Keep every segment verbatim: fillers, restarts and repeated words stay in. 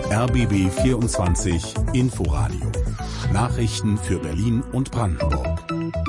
R B B vierundzwanzig Inforadio. Nachrichten für Berlin und Brandenburg.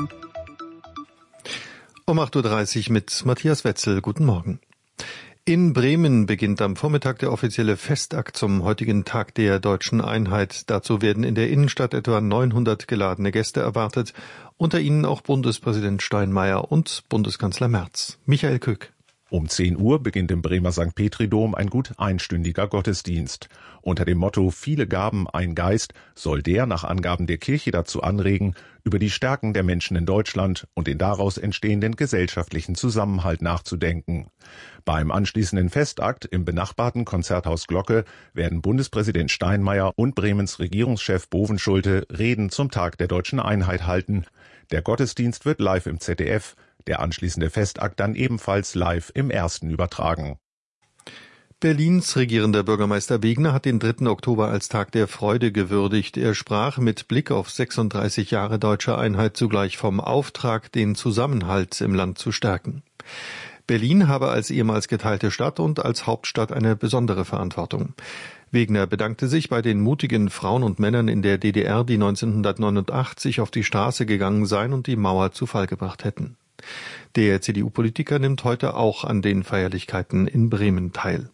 Um acht Uhr dreißig mit Matthias Wetzel. Guten Morgen. In Bremen beginnt am Vormittag der offizielle Festakt zum heutigen Tag der Deutschen Einheit. Dazu werden in der Innenstadt etwa neunhundert geladene Gäste erwartet, unter ihnen auch Bundespräsident Steinmeier und Bundeskanzler Merz. Michael Kück. Um zehn Uhr beginnt im Bremer Sankt Petri-Dom ein gut einstündiger Gottesdienst. Unter dem Motto »Viele Gaben, ein Geist« soll der nach Angaben der Kirche dazu anregen, über die Stärken der Menschen in Deutschland und den daraus entstehenden gesellschaftlichen Zusammenhalt nachzudenken. Beim anschließenden Festakt im benachbarten Konzerthaus Glocke werden Bundespräsident Steinmeier und Bremens Regierungschef Bovenschulte Reden zum Tag der Deutschen Einheit halten. Der Gottesdienst wird live im Z D F, der anschließende Festakt dann ebenfalls live im Ersten übertragen. Berlins regierender Bürgermeister Wegner hat den dritten Oktober als Tag der Freude gewürdigt. Er sprach mit Blick auf sechsunddreißig Jahre deutscher Einheit zugleich vom Auftrag, den Zusammenhalt im Land zu stärken. Berlin habe als ehemals geteilte Stadt und als Hauptstadt eine besondere Verantwortung. Wegner bedankte sich bei den mutigen Frauen und Männern in der D D R, die neunzehnhundertneunundachtzig auf die Straße gegangen seien und die Mauer zu Fall gebracht hätten. Der C D U-Politiker nimmt heute auch an den Feierlichkeiten in Bremen teil.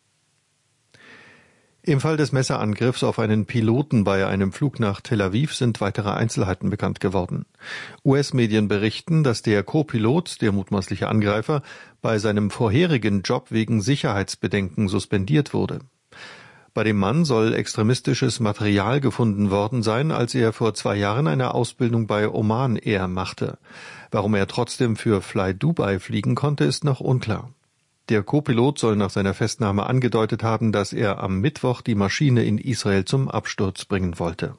Im Fall des Messerangriffs auf einen Piloten bei einem Flug nach Tel Aviv sind weitere Einzelheiten bekannt geworden. U S-Medien berichten, dass der Co-Pilot, der mutmaßliche Angreifer, bei seinem vorherigen Job wegen Sicherheitsbedenken suspendiert wurde. Bei dem Mann soll extremistisches Material gefunden worden sein, als er vor zwei Jahren eine Ausbildung bei Oman Air machte. Warum er trotzdem für Fly Dubai fliegen konnte, ist noch unklar. Der Co-Pilot soll nach seiner Festnahme angedeutet haben, dass er am Mittwoch die Maschine in Israel zum Absturz bringen wollte.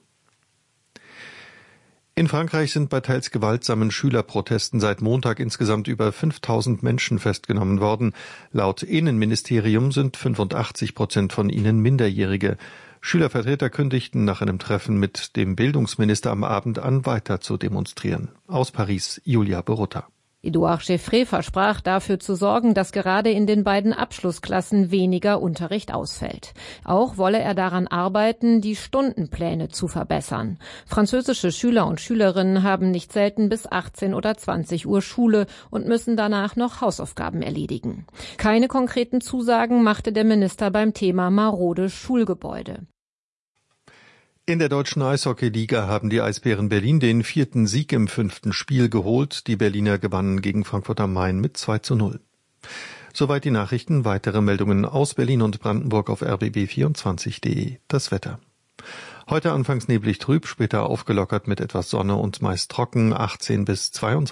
In Frankreich sind bei teils gewaltsamen Schülerprotesten seit Montag insgesamt über fünftausend Menschen festgenommen worden. Laut Innenministerium sind fünfundachtzig Prozent von ihnen Minderjährige. Schülervertreter kündigten nach einem Treffen mit dem Bildungsminister am Abend an, weiter zu demonstrieren. Aus Paris, Julia Borutta. Edouard Chevré versprach, dafür zu sorgen, dass gerade in den beiden Abschlussklassen weniger Unterricht ausfällt. Auch wolle er daran arbeiten, die Stundenpläne zu verbessern. Französische Schüler und Schülerinnen haben nicht selten bis achtzehn oder zwanzig Uhr Schule und müssen danach noch Hausaufgaben erledigen. Keine konkreten Zusagen machte der Minister beim Thema marode Schulgebäude. In der deutschen Eishockey-Liga haben die Eisbären Berlin den vierten Sieg im fünften Spiel geholt. Die Berliner gewannen gegen Frankfurt am Main mit zwei zu null. Soweit die Nachrichten. Weitere Meldungen aus Berlin und Brandenburg auf r b b vierundzwanzig punkt de. Das Wetter. Heute anfangs neblig trüb, später aufgelockert mit etwas Sonne und meist trocken, achtzehn bis zweiundzwanzig.